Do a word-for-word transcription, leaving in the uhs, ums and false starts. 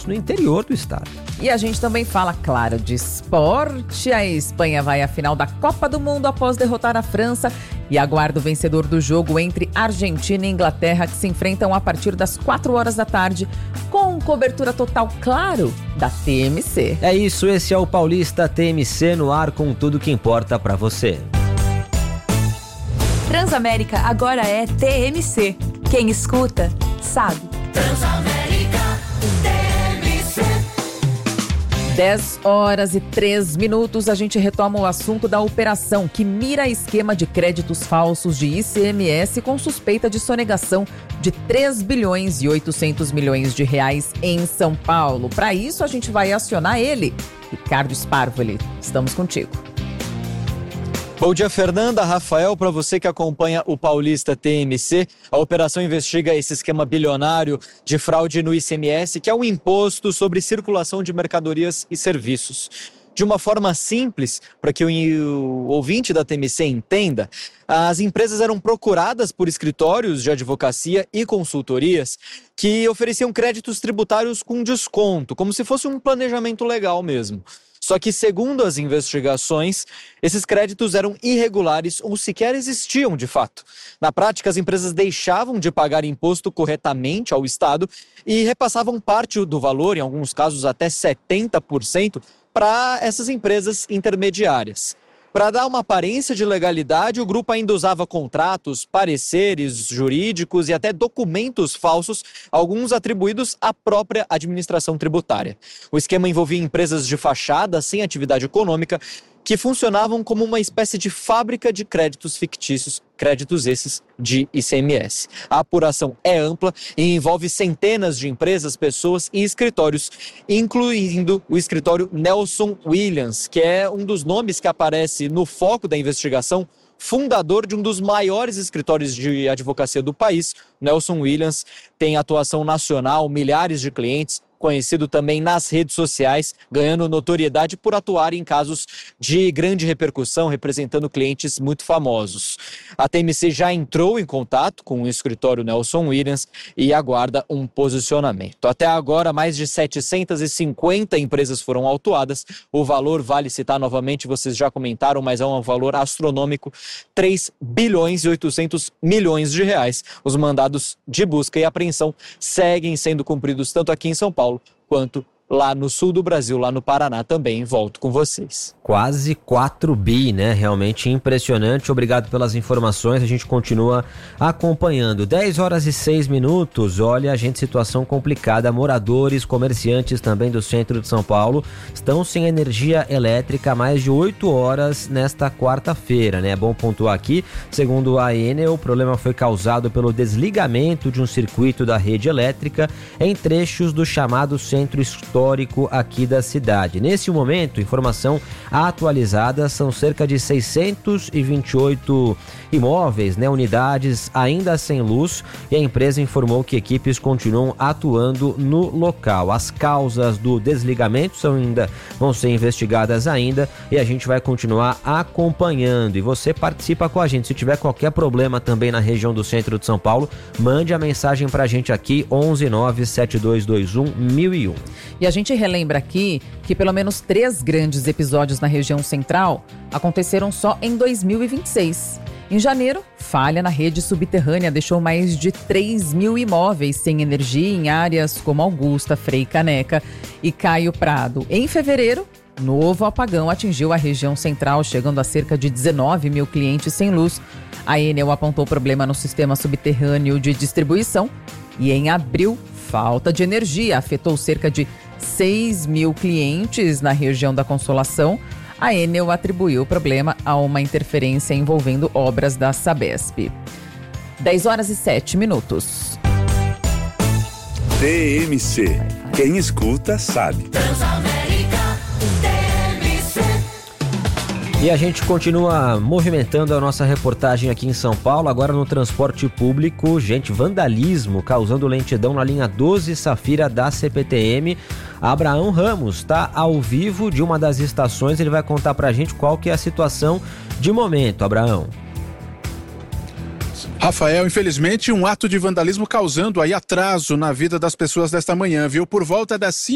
no interior do estado. E a gente também fala, claro, de esporte. A Espanha vai à final da Copa do Mundo após derrotar a França e aguarda o vencedor do jogo entre Argentina e Inglaterra, que se enfrentam a partir das quatro horas da tarde, com cobertura total, claro, da T M C. É isso, esse é o Paulista T M C no ar com tudo que importa pra você. Transamérica agora é T M C. Quem escuta, sabe. Transamérica T M C. dez horas e três minutos, a gente retoma o assunto da operação que mira esquema de créditos falsos de I C M S com suspeita de sonegação de três bilhões e oitocentos milhões de reais em São Paulo. Para isso, a gente vai acionar ele, Ricardo Sparvoli. Estamos contigo. Bom dia, Fernanda, Rafael, para você que acompanha o Paulista T M C, a operação investiga esse esquema bilionário de fraude no I C M S, que é um imposto sobre circulação de mercadorias e serviços. De uma forma simples, para que o ouvinte da T M C entenda, as empresas eram procuradas por escritórios de advocacia e consultorias que ofereciam créditos tributários com desconto, como se fosse um planejamento legal mesmo. Só que, segundo as investigações, esses créditos eram irregulares ou sequer existiam de fato. Na prática, as empresas deixavam de pagar imposto corretamente ao Estado e repassavam parte do valor, em alguns casos até setenta por cento, para essas empresas intermediárias. Para dar uma aparência de legalidade, o grupo ainda usava contratos, pareceres jurídicos e até documentos falsos, alguns atribuídos à própria administração tributária. O esquema envolvia empresas de fachada sem atividade econômica que funcionavam como uma espécie de fábrica de créditos fictícios, créditos esses de I C M S. A apuração é ampla e envolve centenas de empresas, pessoas e escritórios, incluindo o escritório Nelson Williams, que é um dos nomes que aparece no foco da investigação, fundador de um dos maiores escritórios de advocacia do país. Nelson Williams tem atuação nacional, milhares de clientes, conhecido também nas redes sociais, ganhando notoriedade por atuar em casos de grande repercussão, representando clientes muito famosos. A T M C já entrou em contato com o escritório Nelson Williams e aguarda um posicionamento. Até agora, mais de setecentas e cinquenta empresas foram autuadas. O valor, vale citar novamente, vocês já comentaram, mas é um valor astronômico, três bilhões e oitocentos milhões de reais. Os mandados de busca e apreensão seguem sendo cumpridos tanto aqui em São Paulo quanto lá no sul do Brasil, lá no Paraná também. Volto com vocês. Quase quatro bi, né? Realmente impressionante. Obrigado pelas informações. A gente continua acompanhando. dez horas e seis minutos. Olha, a gente, situação complicada. Moradores, comerciantes também do centro de São Paulo estão sem energia elétrica há mais de oito horas nesta quarta-feira, né? É bom pontuar aqui. Segundo a Enel, o problema foi causado pelo desligamento de um circuito da rede elétrica em trechos do chamado centro histórico aqui da cidade. Nesse momento, informação atualizada, são cerca de seiscentos e vinte e oito imóveis, né, unidades ainda sem luz, e a empresa informou que equipes continuam atuando no local. As causas do desligamento são ainda, vão ser investigadas ainda, e a gente vai continuar acompanhando. E você participa com a gente. Se tiver qualquer problema também na região do centro de São Paulo, mande a mensagem pra gente aqui, onze nove sete dois dois um mil e um. E a gente relembra aqui que pelo menos três grandes episódios na região central aconteceram só em dois mil e vinte e seis. Em janeiro, falha na rede subterrânea deixou mais de três mil imóveis sem energia em áreas como Augusta, Frei Caneca e Caio Prado. Em fevereiro, novo apagão atingiu a região central, chegando a cerca de dezenove mil clientes sem luz. A Enel apontou problema no sistema subterrâneo de distribuição e em abril, falta de energia afetou cerca de seis mil clientes na região da Consolação. A Enel atribuiu o problema a uma interferência envolvendo obras da Sabesp. dez horas e sete minutos. T M C. Quem escuta, sabe. Transamérica T M C. E a gente continua movimentando a nossa reportagem aqui em São Paulo, agora no transporte público. Gente, vandalismo causando lentidão na linha doze Safira da C P T M. Abraão Ramos está ao vivo de uma das estações, ele vai contar pra gente qual que é a situação de momento. Abraão. Rafael, infelizmente um ato de vandalismo causando aí atraso na vida das pessoas desta manhã, viu? Por volta das